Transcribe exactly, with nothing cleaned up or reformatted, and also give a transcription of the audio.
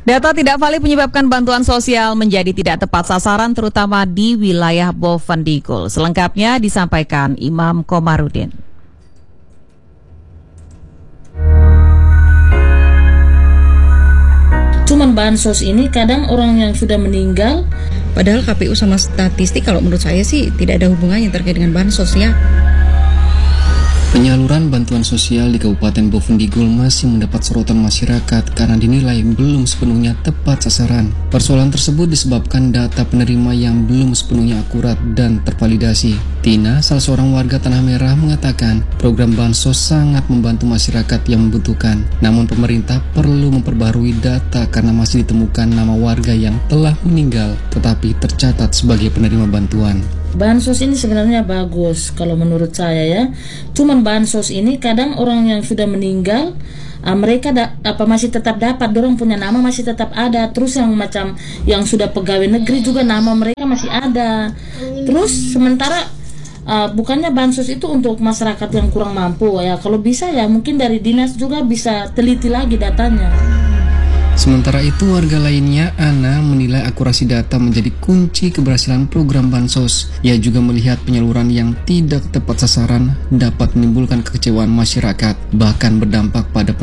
Data tidak valid menyebabkan bantuan sosial menjadi tidak tepat sasaran terutama di wilayah Bovendigul. Selengkapnya disampaikan Imam Komarudin. Cuman bansos ini kadang orang yang sudah meninggal. Padahal K P U sama statistik kalau menurut saya sih tidak ada hubungannya terkait dengan bansos ya. Penyaluran bantuan sosial di Kabupaten Bovendigul masih mendapat sorotan masyarakat karena dinilai belum sepenuhnya tepat sasaran. Persoalan tersebut disebabkan data penerima yang belum sepenuhnya akurat dan tervalidasi. Tina, salah seorang warga Tanah Merah, mengatakan program bansos sangat membantu masyarakat yang membutuhkan. Namun pemerintah perlu memperbarui data karena masih ditemukan nama warga yang telah meninggal tetapi tercatat sebagai penerima bantuan. Bansos ini sebenarnya bagus kalau menurut saya ya. Cuman bansos ini kadang orang yang sudah meninggal, uh, mereka da, apa masih tetap dapat, dorong punya nama masih tetap ada. Terus yang macam yang sudah pegawai negeri juga nama mereka masih ada. Terus sementara uh, bukannya bansos itu untuk masyarakat yang kurang mampu ya. Kalau bisa ya mungkin dari dinas juga bisa teliti lagi datanya. Sementara itu, warga lainnya, Ana, menilai akurasi data menjadi kunci keberhasilan program bansos. Ia juga melihat penyaluran yang tidak tepat sasaran dapat menimbulkan kekecewaan masyarakat, bahkan berdampak pada